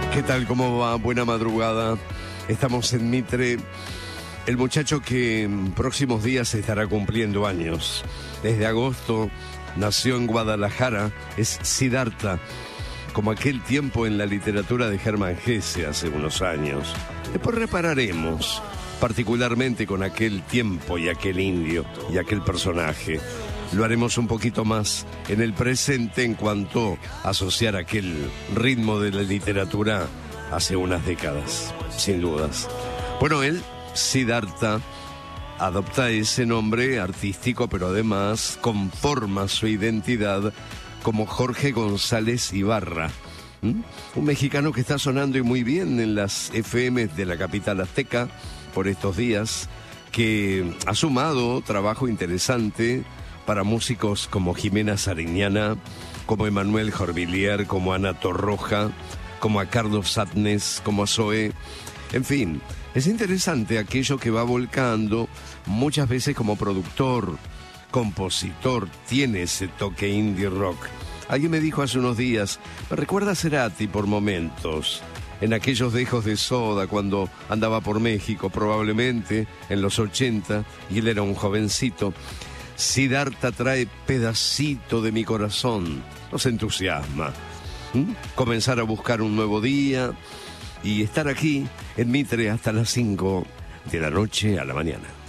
¿Qué tal? ¿Cómo va? Buena madrugada. Estamos en Mitre. El muchacho que en próximos días estará cumpliendo años. Desde agosto nació en Guadalajara. Es Siddhartha, como aquel tiempo en la literatura de Germán Hesse hace unos años. Después repararemos, particularmente con aquel tiempo y aquel indio y aquel personaje. Lo haremos un poquito más en el presente en cuanto a asociar aquel ritmo de la literatura hace unas décadas, sin dudas. Bueno, él, Siddhartha, adopta ese nombre artístico, pero además conforma su identidad como Jorge González Ibarra. Un mexicano que está sonando y muy bien en las FM de la capital azteca por estos días, que ha sumado trabajo interesante para músicos como Jimena Sariñana, como Emanuel Jorvillier, como Ana Torroja, como a Carlos Satnes, como a Zoé. En fin, es interesante aquello que va volcando, muchas veces como productor, compositor, tiene ese toque indie rock. Alguien me dijo hace unos días, me recuerda a Cerati por momentos, en aquellos dejos de Soda cuando andaba por México, probablemente en los 80, y él era un jovencito. Siddhartha trae pedacito de mi corazón, nos entusiasma. Comenzar a buscar un nuevo día y estar aquí en Mitre hasta las 5 de la noche a la mañana.